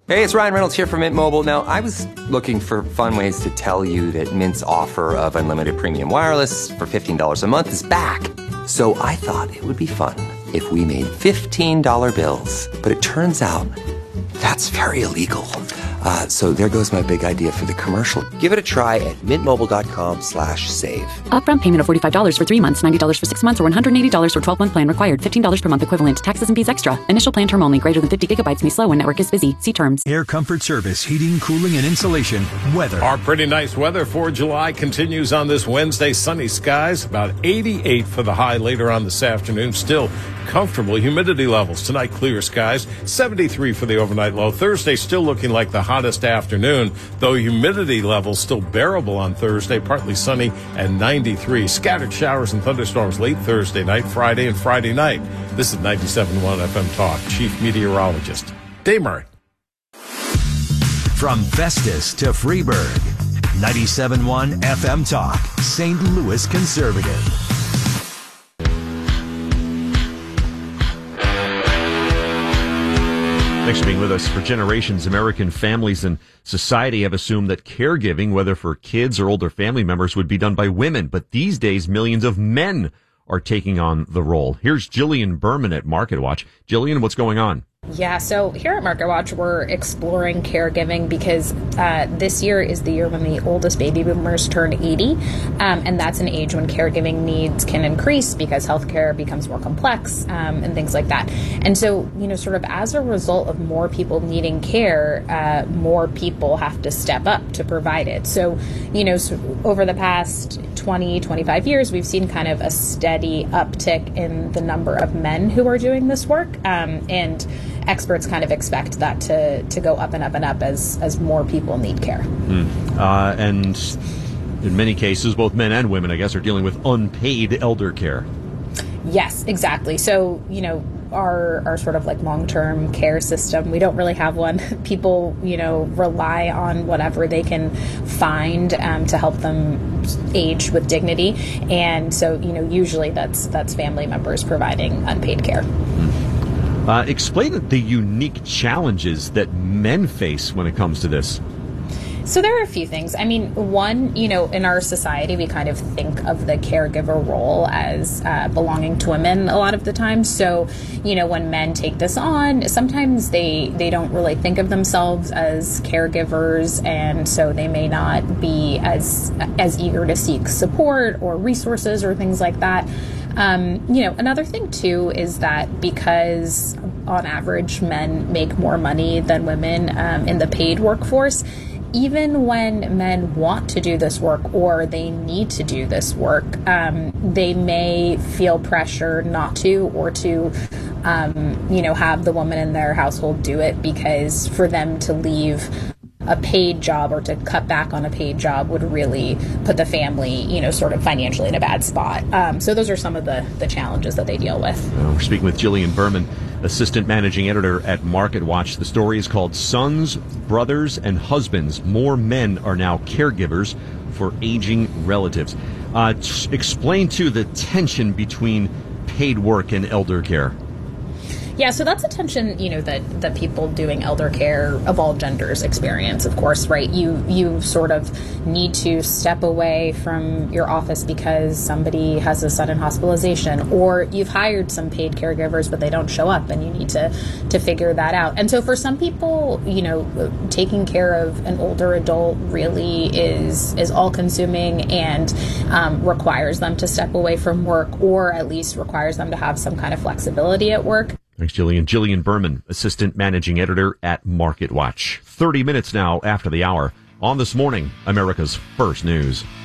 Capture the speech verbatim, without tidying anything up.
Hey, it's Ryan Reynolds here from Mint Mobile. Now, I was looking for fun ways to tell you that Mint's offer of unlimited premium wireless for fifteen dollars a month is back. So I thought it would be fun if we made fifteen dollar bills. But it turns out that's very illegal. Uh, so there goes my big idea for the commercial. Give it a try at mintmobile.com slash save. Upfront payment of forty-five dollars for three months, ninety dollars for six months, or one hundred eighty dollars for twelve-month plan required. fifteen dollars per month equivalent. Taxes and fees extra. Initial plan term only. Greater than fifty gigabytes may slow when network is busy. See terms. Air Comfort Service, heating, cooling, and insulation. Weather. Our pretty nice weather for July continues on this Wednesday. Sunny skies, about eighty-eight for the high later on this afternoon. Still comfortable humidity levels. Tonight, clear skies, seventy-three for the overnight low. Thursday, still looking like the hottest afternoon, though humidity levels still bearable on Thursday, partly sunny and ninety-three. Scattered showers and thunderstorms late Thursday night, Friday, and Friday night. This is ninety-seven point one F M Talk. Chief Meteorologist Dave Murray. From Festus to Freeburg, ninety-seven point one F M Talk, Saint Louis Conservative. Thanks for being with us. For generations, American families and society have assumed that caregiving, whether for kids or older family members, would be done by women. But these days, millions of men are taking on the role. Here's Jillian Berman at MarketWatch. Jillian, what's going on? Yeah, so here at MarketWatch, we're exploring caregiving because uh, this year is the year when the oldest baby boomers turn eighty, um, and that's an age when caregiving needs can increase because healthcare becomes more complex um, and things like that. And so, you know, sort of as a result of more people needing care, uh, more people have to step up to provide it. So, you know, so over the past twenty, twenty-five years, we've seen kind of a steady uptick in the number of men who are doing this work, um, and experts kind of expect that to, to go up and up and up as, as more people need care. Mm. Uh, and in many cases, both men and women, I guess, are dealing with unpaid elder care. Yes, exactly. So, you know, our, our sort of like long-term care system, we don't really have one. People, you know, rely on whatever they can find um, to help them age with dignity. And so, you know, usually that's, that's family members providing unpaid care. Mm. Uh, explain the unique challenges that men face when it comes to this. So there are a few things. I mean, one, you know, in our society, we kind of think of the caregiver role as uh, belonging to women a lot of the time. So, you know, when men take this on, sometimes they, they don't really think of themselves as caregivers, and so they may not be as as eager to seek support or resources or things like that. Um, you know, another thing, too, is that because on average men make more money than women um, in the paid workforce, even when men want to do this work or they need to do this work, um, they may feel pressure not to or to, um, you know, have the woman in their household do it, because for them to leave a paid job or to cut back on a paid job would really put the family, you know, sort of financially in a bad spot. Um, so those are some of the, the challenges that they deal with. Uh, we're speaking with Jillian Berman, Assistant Managing Editor at MarketWatch. The story is called Sons, Brothers, and Husbands. More men are now caregivers for aging relatives. Uh, t- explain, too, the tension between paid work and elder care. Yeah, so that's a tension, you know, that, that people doing elder care of all genders experience, of course, right? You you sort of need to step away from your office because somebody has a sudden hospitalization, or you've hired some paid caregivers, but they don't show up, and you need to, to figure that out. And so for some people, you know, taking care of an older adult really is, is all-consuming and um, requires them to step away from work, or at least requires them to have some kind of flexibility at work. Thanks, Jillian. Jillian Berman, Assistant Managing Editor at MarketWatch. thirty minutes now after the hour on This Morning, America's First News.